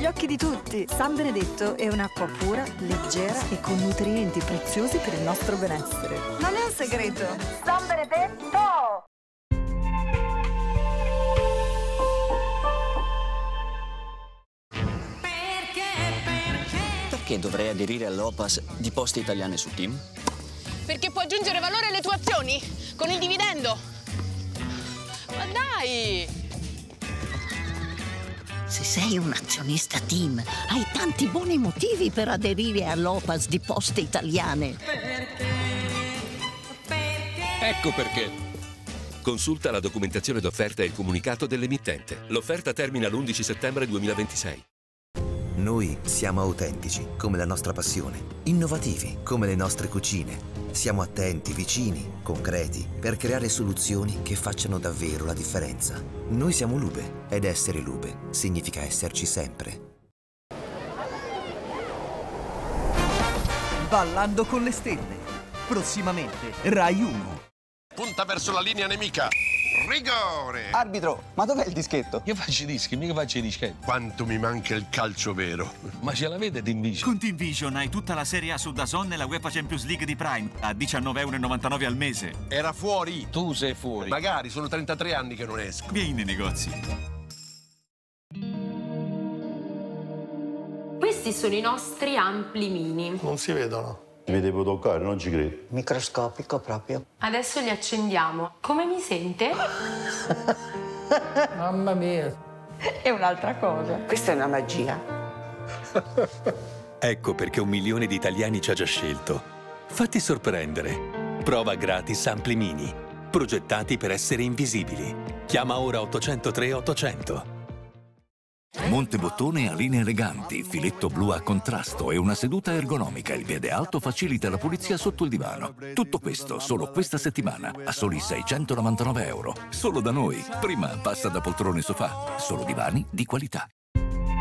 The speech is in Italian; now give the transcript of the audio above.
agli occhi di tutti. San Benedetto è un'acqua pura, leggera e con nutrienti preziosi per il nostro benessere. Non è un segreto. San Benedetto! Perché dovrei aderire all'OPAS di Poste Italiane su Team? Perché puoi aggiungere valore alle tue azioni con il dividendo. Ma dai! Se sei un azionista Team, hai tanti buoni motivi per aderire all'OPAS di Poste Italiane. Ecco perché. Consulta la documentazione d'offerta e il comunicato dell'emittente. L'offerta termina l'11 settembre 2026. Noi siamo autentici, come la nostra passione, innovativi, come le nostre cucine. Siamo attenti, vicini, concreti, per creare soluzioni che facciano davvero la differenza. Noi siamo Lube, ed essere Lube significa esserci sempre. Ballando con le stelle. Prossimamente, Rai 1. Punta verso la linea nemica. Rigore! Arbitro, ma dov'è il dischetto? Io faccio i dischi, mica faccio i dischetti. Quanto mi manca il calcio vero. Ma ce l'avete Team Vision? Con Team Vision hai tutta la Serie A su DAZN e la UEFA Champions League di Prime a €19,99 al mese. Era fuori. Tu sei fuori. Magari, sono 33 anni che non esco. Vieni nei negozi. Questi sono i nostri ampli mini. Non si vedono. Mi devo toccare, non ci credo. Microscopico proprio. Adesso li accendiamo. Come mi sente? Mamma mia. È un'altra cosa. Questa è una magia. Ecco perché 1 milione di italiani ci ha già scelto. Fatti sorprendere. Prova gratis Ampli Mini. Progettati per essere invisibili. Chiama ora 803 800. Montebottone ha linee eleganti, filetto blu a contrasto e una seduta ergonomica. Il piede alto facilita la pulizia sotto il divano. Tutto questo solo questa settimana a soli €699. Solo da noi. Prima passa da poltrone sofà. Solo divani di qualità.